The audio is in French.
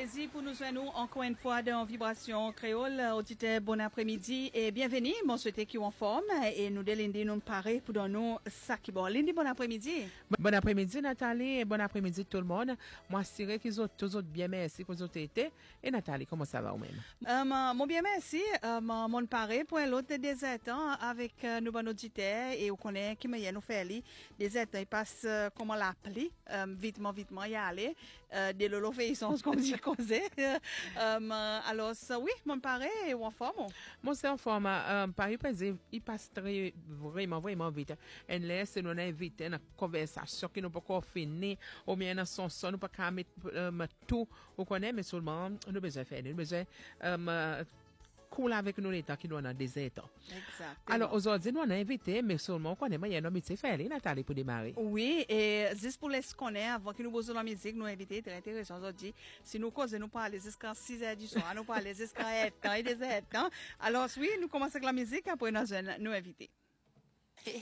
plaisir pour nous joindre encore une fois dans Vibration Créole. Auditeur, bon après-midi et bienvenue. Bon, souhaitez qu'ils sont en forme et nous de Lindy nous parler pour dans nous ça qui bon. Lindy, bon après-midi. Bon après-midi Nathalie et bon après-midi tout le monde. Moi, c'est qu'ils ont tous bien merci pour votre été. Et Nathalie, comment ça va ou même? Mon bien merci. Mon paré pour l'autre des étangs avec nous bon auditeurs et on connaît qui me nous fait li des étangs ils passent comment l'appeler vitement y aller de l'obéissance comme dit causer. Alors ça oui, mon paré est en forme. Moi c'est en forme Paris il passe très vraiment vite. Et là c'est nous inviter une conversation qui nous pas encore fini ou bien dans son nous pas mettre tout on connaît mais seulement nous besoin faire nous besoin cool avec nous les temps qui nous dans des états. Exactement. Alors aujourd'hui nous on a invité mais seulement on connaît mais il y a un métier faire Nathalie pour démarrer. Oui, et juste pour les connaître avant que nous posons la musique, nous inviter très intéressant aujourd'hui. Si nous causons nous parler jusqu'à 6h du soir, nous parler jusqu'à 8h et des 8h. Alors oui, nous commençons avec la musique après nous inviter.